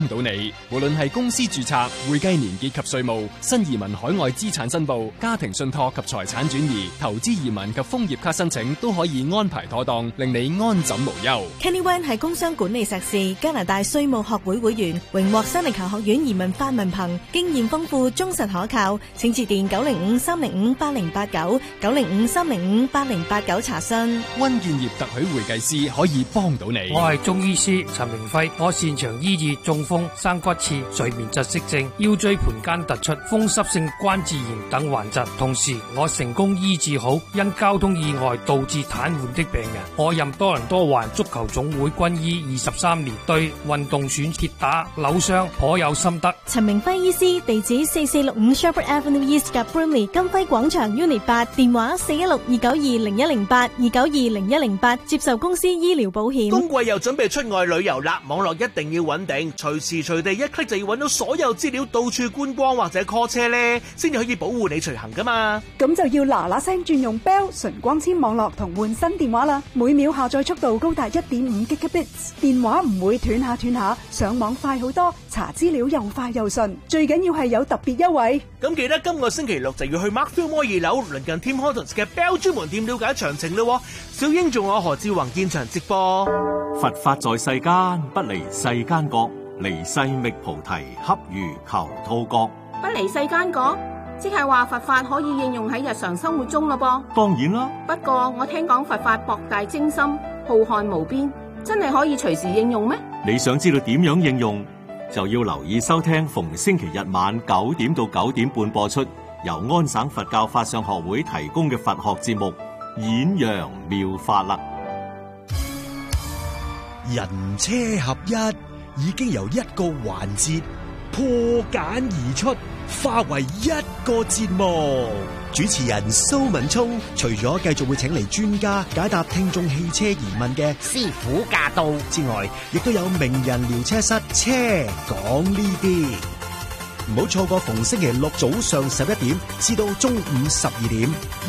到你，無論係公司註冊、會計年結及稅務、新移民海外資產申報、家庭信託及財產轉移、投資移民及楓葉卡申請，都可以安排妥當，令你安枕無憂。 Kenny Wan 係工商管理碩士，加拿大稅務學會會員，榮獲西尼球學院移民法文憑，經驗豐富，忠實可靠。請致電905-305-8089 905-305-8089查詢。 溫建業特許會計師可以幫到你。 我係中醫師陳明輝，我擅長醫治中風、生骨刺、睡眠窒息症、腰椎盤間突出、風濕性關節炎等患疾，同時我成功醫治好因交通意外導致癱瘓的病人。我任多倫多環足球總會軍醫23年，對運動選跌打、扭傷頗有心得。 陳明輝醫師，地址4465 Shepherd Avenue East 及 Brimley 金輝廣場 Unit 8，電話416-292-0108 292-0108，接受公司醫療保險。 冬季又準備出外旅遊啦，網絡一定要穩定，隨時隨地一 click 就要揾到所有資料，到處觀光或者 call 車呢，先至可以保護你隨行噶嘛。 咁就要嗱嗱聲轉用 Bell 純光纖網絡同換新電話啦，每秒下載速度高達 1.5 Gigabits， 電話唔會斷下，上網快好多，查資料又快又順，最緊要係有特別優惠。 咁記得今個星期六就要去 Markfield Mall 2樓鄰近 Tim Hortons 嘅 Bell 專門店了解詳情咯。小英仲有何志宏現場直播。 佛法在世間，不離世間覺，離世覓菩提，恰如求兔角。 不離世間覺，即係話佛法可以應用喺日常生活中咯噃。 當然啦， 不過我聽講佛法博大精深，浩瀚無邊，真係可以隨時應用咩？ 你想知道點樣應用，就要留意收聽逢星期日晚9點到9點半播出，由安省佛教法相學會提供嘅佛學節目《演揚妙法》啦。 人車合一已經由一個環節破繭而出，化為一個節目。主持人蘇文聰除咗繼續會請嚟專家解答聽眾汽車疑問嘅師傅駕到之外，亦都有名人聊車室車講呢啲。唔好錯過逢星期六早上11點至到中午12點。